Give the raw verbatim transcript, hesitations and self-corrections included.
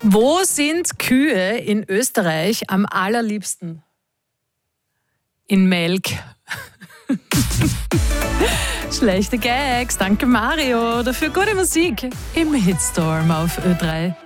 Wo sind Kühe in Österreich am allerliebsten? In Melk. Schlechte Gags, danke Mario. Dafür gute Musik im Hitstorm auf Ö drei.